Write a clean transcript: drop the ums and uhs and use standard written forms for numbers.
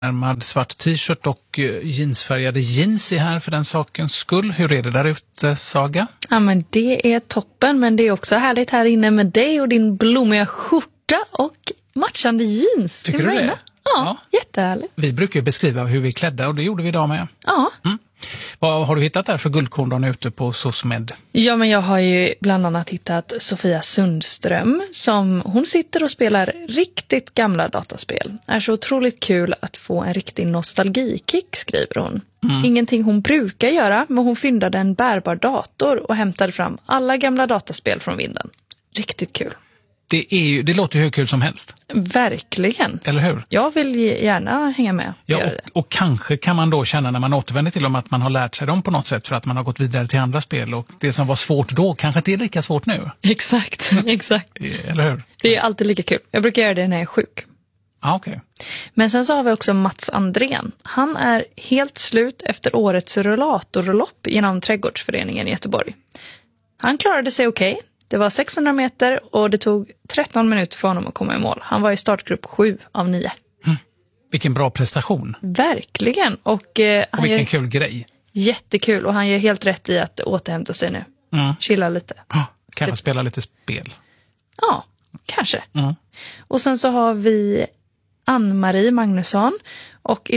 Ärmad svart t-shirt och jeansfärgade jeans är här för den sakens skull. Hur är det där ute, Saga? Ja, men det är toppen, men det är också härligt här inne med dig och din blommiga skjorta och matchande jeans. Tycker du det? Ja, jättehärligt. Vi brukar ju beskriva hur vi är klädda och det gjorde vi idag med. Ja. Vad har du hittat där för guldkorn ute på SOSMED? Ja, men jag har ju bland annat hittat Sofia Sundström som hon sitter och spelar riktigt gamla dataspel. Är så otroligt kul att få en riktig nostalgikick, skriver hon. Ingenting hon brukar göra, men hon fyndade en bärbar dator och hämtade fram alla gamla dataspel från vinden. Riktigt kul. Det låter ju hur kul som helst. Verkligen. Eller hur? Jag vill gärna hänga med. Ja, och kanske kan man då känna när man återvänder till dem att man har lärt sig dem på något sätt för att man har gått vidare till andra spel. Och det som var svårt då kanske inte är lika svårt nu. Exakt. Eller hur? Det är alltid lika kul. Jag brukar göra det när jag är sjuk. Okej. Men sen så har vi också Mats Andrén. Han är helt slut efter årets rullatorlopp genom Trädgårdsföreningen i Göteborg. Han klarade sig okej. Det var 600 meter och det tog 13 minuter för honom att komma i mål. Han var i startgrupp 7 av 9. Vilken bra prestation. Verkligen. Och vilken kul grej. Jättekul, och han gör helt rätt i att återhämta sig nu. Chilla lite. Kanske spela lite spel. Ja, kanske. Och sen så har vi Ann-Marie Magnusson. Och